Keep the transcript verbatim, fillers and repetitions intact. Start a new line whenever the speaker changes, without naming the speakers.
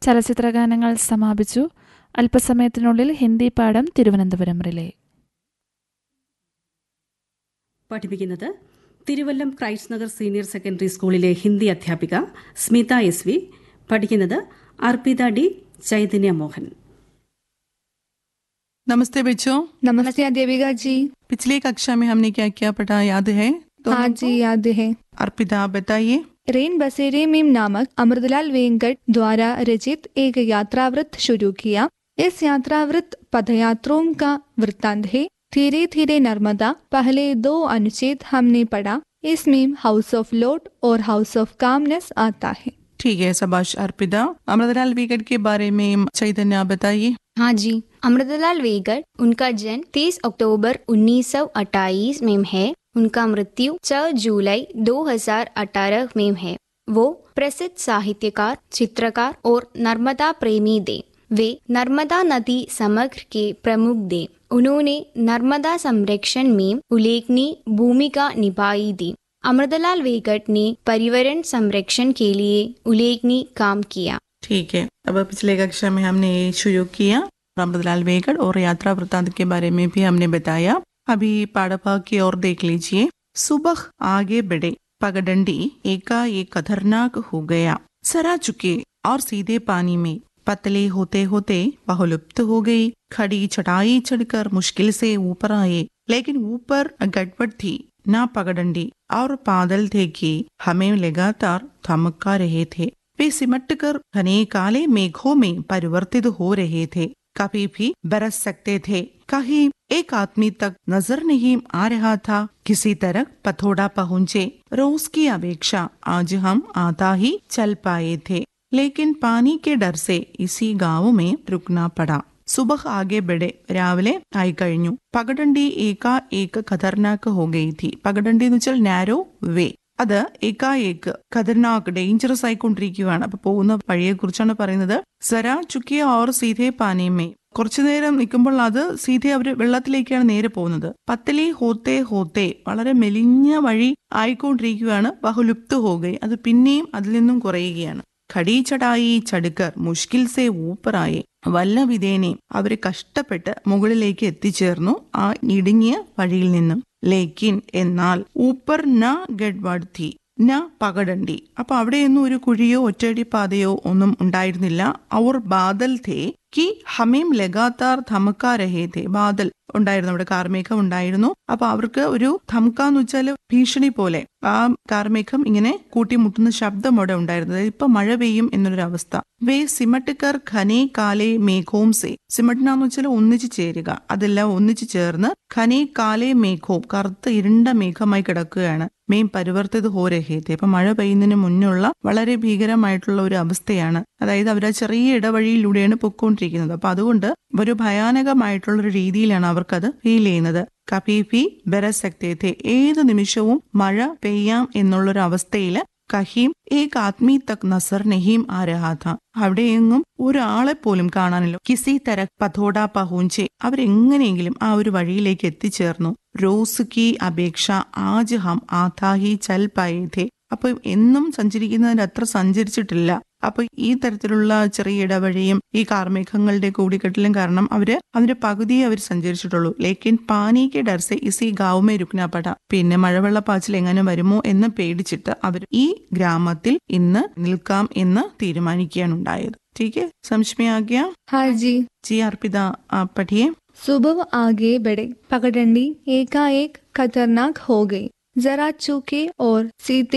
ചലച്ചിത്രഗാനങ്ങൾ സമാപിച്ചു. അല്പസമയത്തിനുള്ളിൽ ഹിന്ദി പാഠം തിരുവനന്തപുരം റിലേ.
പഠിപ്പിക്കുന്നത് Thiruvallam Christ Nagar senior secondary സ്കൂളിലെ ഹിന്ദി അധ്യാപിക സ്മിത എസ് വി. പഠിക്കുന്നത് അർപ്പിത ഡി, ചൈതന്യ മോഹൻ.
नमस्ते बच्चों.
नमस्ते अध्यापिका जी.
पिछली कक्षा में हमने क्या क्या पढ़ा, याद है?
हाँ जी याद है.
अर्पिता बताइए.
रेन बसेरे मीम नामक अमृतलाल वेंकट द्वारा रचित एक यात्रावृत्त शुरू किया. इस यात्रावृत्त पदयात्रों का वृत्तांत है. धीरे धीरे नर्मदा पहले दो अनुच्छेद हमने पढ़ा. इसमें हाउस ऑफ लॉर्ड और हाउस ऑफ कामनेस आता है.
ठीक है, शाबाश अर्पिता. अमृतलाल वेंकट के बारे में चैतन्य बताइए.
हाँ जी, अमृतलाल वेंकट, उनका जन्म तीस अक्टूबर उन्नीस सौ अट्ठाईस में है. उनका मृत्यु छह जुलाई दो हज़ार अठारह में है. वो प्रसिद्ध साहित्यकार, चित्रकार और नर्मदा प्रेमी थे. वे नर्मदा नदी समग्र के प्रमुख थे. उन्होंने नर्मदा संरक्षण में उल्लेखनीय भूमिका निभाई थी. अमृतलाल वेंकट ने पर्यावरण संरक्षण के लिए उल्लेखनीय काम किया.
ठीक है, अब पिछले कक्षा में हमने शुरू किया अमृतलाल वेंकट और यात्रा वृत्तांत के बारे में भी हमने बताया. अभी पाठभाग की ओर देख लीजिए. सुबह आगे बढ़े, पगडंडी एकाएक खतरनाक हो गया. सरा चुके और सीधे पानी में पतले होते होते वह लुप्त हो गई. खड़ी चटाई चढ़कर मुश्किल से ऊपर आए, लेकिन ऊपर गड़बड़ थी. ना पगडंडी और बादल थे कि हमें लगातार धमका रहे थे. वे सिमट कर घने काले मेघों में परिवर्तित हो रहे थे. कभी भी बरस सकते थे. कहीं एक आदमी तक नजर नहीं आ रहा था. किसी तरह पथोड़ा पहुंचे. रोज की अपेक्षा आज हम आधा ही चल पाए थे, लेकिन पानी के डर से इसी गांव में रुकना पड़ा. सुबह आगे बढ़े, രാവിലെ ആയി കഴിഞ്ഞു. പകടണ്ടി ഏകാ ഏക ഖതർനാക്ക് ഹോ ഗയി ഥി. പകടണ്ടി എന്ന് വെച്ചാൽ നാരോ വേ. അത് ഏകാഏക്ക് ഖതർനാക്ക് ഡേഞ്ചറസ് ആയിക്കൊണ്ടിരിക്കുകയാണ്. അപ്പൊ പോകുന്ന വഴിയെ കുറിച്ചാണ് പറയുന്നത്. സരാ ചുക്കിയ ഓർ സീധേ പാനീമേ. കുറച്ചു നേരം നിൽക്കുമ്പോൾ അത് സീധേ അവര് വെള്ളത്തിലേക്കാണ് നേരെ പോകുന്നത്. പത്തലി ഹോത്തേ ഹോത്തേ, വളരെ മെലിഞ്ഞ വഴി ആയിക്കൊണ്ടിരിക്കുകയാണ്. ബഹുലുപ്ത് ഹോഗൈ, അത് പിന്നെയും അതിൽ നിന്നും കുറയുകയാണ്. ഖടി ചടായി ചടുക്കർ മുഷ്കിൽ സേ ഊപ്പറായി, വല്ല വിധേനയും അവര് കഷ്ടപ്പെട്ട് മുകളിലേക്ക് എത്തിച്ചേർന്നു ആ ഇടുങ്ങിയ വഴിയിൽ നിന്നും. ലേക്കിൻ എന്നാൽ ഊപ്പർ ന ഗഡ്ബഡ് ഥി ന പകടണ്ടി. അപ്പൊ അവിടെയൊന്നും ഒരു കുഴിയോ ഒറ്റയടി പാതയോ ഒന്നും ഉണ്ടായിരുന്നില്ല. അവർ ബാദൽ ഥേ കി ഹമേം ലഗാതാർ ധമക്കാ രഹേ ഥേ. ബാദൽ ഉണ്ടായിരുന്നു, അവിടെ കാർമേഘം ഉണ്ടായിരുന്നു. അപ്പൊ അവർക്ക് ഒരു ധമക്കാന്ന് വെച്ചാല് ഭീഷണി പോലെ ആ കാർമേഘം ഇങ്ങനെ കൂട്ടിമുട്ടുന്ന ശബ്ദം അവിടെ ഉണ്ടായിരുന്നു. അതായത് ഇപ്പൊ മഴ പെയ്യും എന്നൊരു അവസ്ഥ. വേ സിമട്ടുകർ ഖനേ കാലേ മേഘോം സേ. സിമട്ടിനാന്ന് വെച്ചാൽ ഒന്നിച്ചു ചേരുക, അതെല്ലാം ഒന്നിച്ചു ചേർന്ന് ഖനേ കാലേ മേഘോം, കറുത്ത ഇരുണ്ട മേഘമായി കിടക്കുകയാണ്. മേം പരിവർത്തിത് ഹോ രഹേത്തെ. ഇപ്പൊ മഴ പെയ്യുന്നതിന് മുന്നുള്ള വളരെ ഭീകരമായിട്ടുള്ള ഒരു അവസ്ഥയാണ്. അതായത് അവർ ആ ചെറിയ ഇടവഴിയിലൂടെയാണ് പൊയ്ക്കൊണ്ടിരിക്കുന്നത്. അപ്പൊ അതുകൊണ്ട് ഒരു ഭയാനകമായിട്ടുള്ള ഒരു രീതിയിലാണ് അവർക്കത് ഫീൽ ചെയ്യുന്നത്. കഭീഭി ബരസക്തേത്തെ, ഏത് നിമിഷവും മഴ പെയ്യാം എന്നുള്ളൊരു അവസ്ഥയില് കഹീം ഏക് ആദ്മി തക് നസർ നഹീം ആ രഹാ ഥാ. അവിടെയെങ്ങും ഒരാളെ പോലും കാണാനില്ല. കിസി തരക് പഥോടാ പഹൂഞ്ചെ, അവരെങ്ങനെയെങ്കിലും ആ ഒരു വഴിയിലേക്ക് എത്തിച്ചേർന്നു. റോസ് കി അപേക്ഷ ആജ് ഹം ആധാ ഹി ചൽ പായേ ഥേ. അപ്പൊ എന്നും സഞ്ചരിക്കുന്നതിന് അത്ര സഞ്ചരിച്ചിട്ടില്ല. അപ്പൊ ഈ തരത്തിലുള്ള ചെറിയ ഇടവഴിയും ഈ കാർമേഘങ്ങളുടെ കൂടിക്കെട്ടലും കാരണം അവര് അതിന്റെ പകുതിയെ അവർ സഞ്ചരിച്ചിട്ടുള്ളൂ. ലേക്കിൻ പാനിക്ക് ഡർസെ ഇസി ഗാവുമേ രുക്നാപട. പിന്നെ മഴവെള്ളപ്പാച്ചിൽ എങ്ങനെ വരുമോ എന്ന് പേടിച്ചിട്ട് അവർ ഈ ഗ്രാമത്തിൽ ഇന്ന് നിൽക്കാം എന്ന് തീരുമാനിക്കുകയാണ് ഉണ്ടായത്. ठीक है, समझ में आ गया?
हाँ जी.
जी अर्पिता आप पढ़िए.
सुबह आगे बढ़े, पगडंडी एकाएक खतरनाक हो गई. जरा चूके और सीधे